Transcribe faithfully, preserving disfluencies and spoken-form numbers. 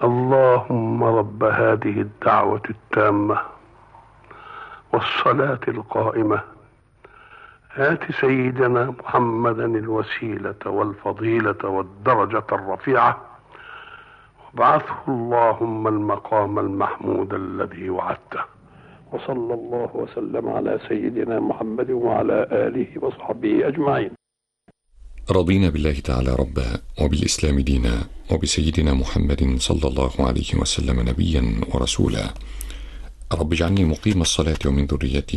اللهم رب هذه الدعوة التامة والصلاة القائمة آت سيدنا محمدا الوسيلة والفضيلة والدرجة الرفيعة وابعثه اللهم المقام المحمود الذي وعدته. وصلى الله وسلم على سيدنا محمد وعلى آله وصحبه أجمعين. رضينا بالله تعالى ربا وبالإسلام دينا وبسيدنا محمد صلى الله عليه وسلم نبيا ورسولا. رب اجعلني مقيم الصلاة ومن ذريتي